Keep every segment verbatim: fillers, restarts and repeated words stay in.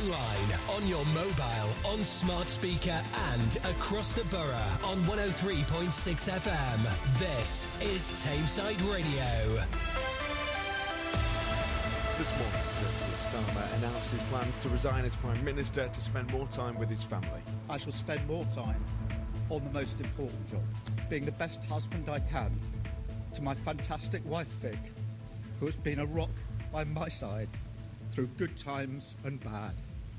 online, on your mobile, on smart speaker and across the borough on one oh three point six F M. This is Tameside Radio. This morning, Sir Keir Starmer announced his plans to resign as Prime Minister to spend more time with his family. I shall spend more time on the most important job, being the best husband I can to my fantastic wife Vic, who has been a rock by my side through good times and bad,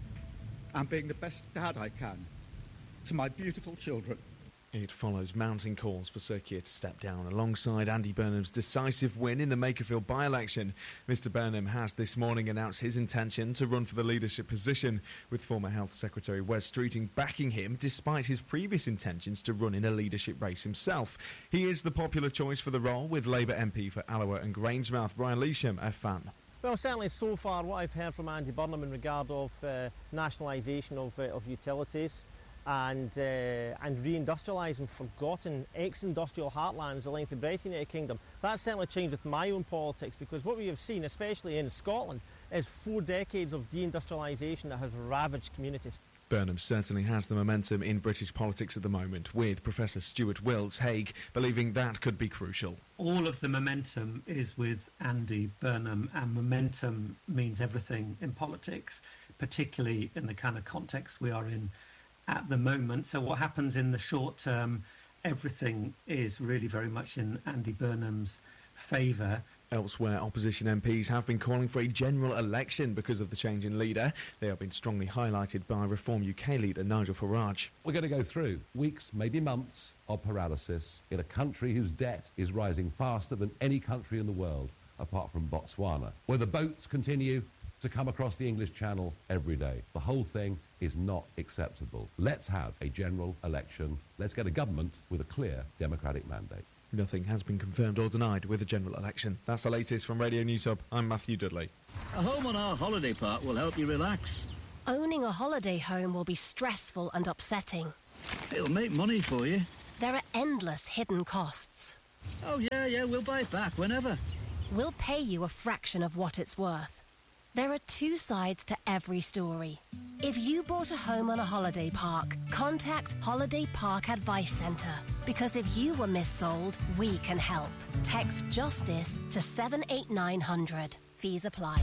and being the best dad I can to my beautiful children. It follows mounting calls for Sir Keir to step down alongside Andy Burnham's decisive win in the Makerfield by-election. Mister Burnham has this morning announced his intention to run for the leadership position, with former Health Secretary Wes Streeting backing him despite his previous intentions to run in a leadership race himself. He is the popular choice for the role, with Labour M P for Alloa and Grangemouth Brian Leasham a fan. Well, certainly so far what I've heard from Andy Burnham in regard of uh, nationalisation of, uh, of utilities and uh, and reindustrialising forgotten ex-industrial heartlands the length of breadth in the United Kingdom, that's certainly changed with my own politics, because what we have seen, especially in Scotland, is four decades of deindustrialisation that has ravaged communities. Burnham certainly has the momentum in British politics at the moment, with Professor Stuart Wilkes Haig believing that could be crucial. All of the momentum is with Andy Burnham, and momentum means everything in politics, particularly in the kind of context we are in at the moment. So what happens in the short term, everything is really very much in Andy Burnham's favour. Elsewhere, opposition M Ps have been calling for a general election because of the change in leader. They have been strongly highlighted by Reform U K leader Nigel Farage. We're going to go through weeks, maybe months, of paralysis in a country whose debt is rising faster than any country in the world, apart from Botswana, where the boats continue to come across the English Channel every day. The whole thing is not acceptable. Let's have a general election. Let's get a government with a clear democratic mandate. Nothing has been confirmed or denied with a general election. That's the latest from Radio News Hub. I'm Matthew Dudley. A home on our holiday park will help you relax. Owning a holiday home will be stressful and upsetting. It'll make money for you. There are endless hidden costs. Oh, yeah, yeah, we'll buy it back whenever. We'll pay you a fraction of what it's worth. There are two sides to every story. If you bought a home on a holiday park, contact Holiday Park Advice Centre. Because if you were missold, we can help. Text JUSTICE to seven eight nine hundred. Fees apply.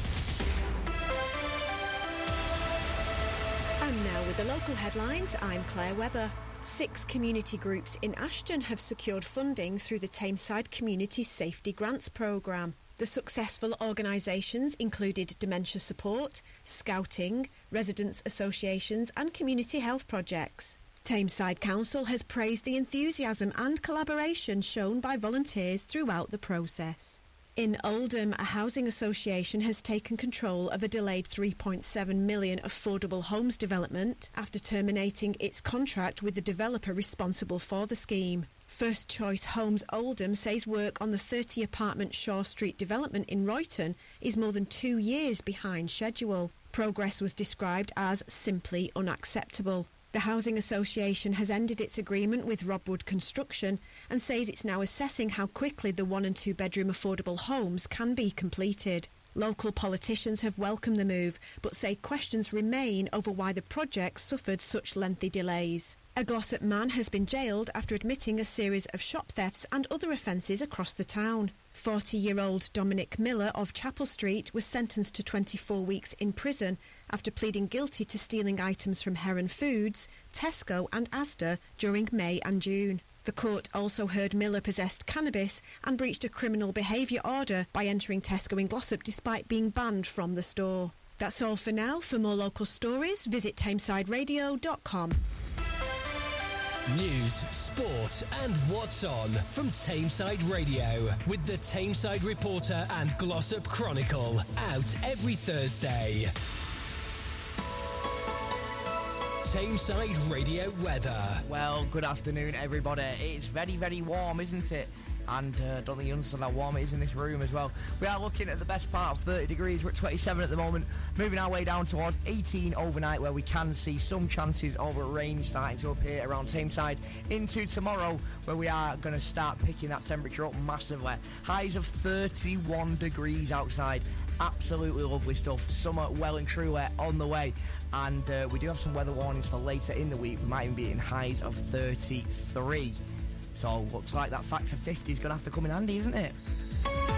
And now with the local headlines, I'm Claire Webber. Six community groups in Ashton have secured funding through the Tameside Community Safety Grants Programme. The successful organisations included dementia support, scouting, residents' associations and community health projects. Tameside Council has praised the enthusiasm and collaboration shown by volunteers throughout the process. In Oldham, a housing association has taken control of a delayed three point seven million affordable homes development after terminating its contract with the developer responsible for the scheme. First Choice Homes Oldham says work on the thirty apartment Shaw Street development in Royton is more than two years behind schedule. Progress was described as simply unacceptable. The Housing Association has ended its agreement with Robwood Construction and says it's now assessing how quickly the one and two bedroom affordable homes can be completed. Local politicians have welcomed the move, but say questions remain over why the project suffered such lengthy delays. A Glossop man has been jailed after admitting a series of shop thefts and other offences across the town. forty-year-old Dominic Miller of Chapel Street was sentenced to twenty-four weeks in prison after pleading guilty to stealing items from Heron Foods, Tesco and Asda during May and June. The court also heard Miller possessed cannabis and breached a criminal behaviour order by entering Tesco in Glossop despite being banned from the store. That's all for now. For more local stories, visit tameside radio dot com. News, sport and what's on from Tameside Radio with the Tameside Reporter and Glossop Chronicle, out every Thursday. Tameside Radio weather. Well, good afternoon everybody. It's very, very warm, isn't it? And I uh, don't think you understand how warm it is in this room as well. We are looking at the best part of thirty degrees. We're at twenty-seven at the moment, moving our way down towards eighteen overnight, where we can see some chances of rain starting to appear around Tameside into tomorrow, where we are going to start picking that temperature up massively. Highs of thirty-one degrees outside Absolutely lovely stuff. Summer well and truly on the way. And uh, we do have some weather warnings for later in the week. We might even be in highs of thirty-three. So looks like that factor fifty is going to have to come in handy, isn't it?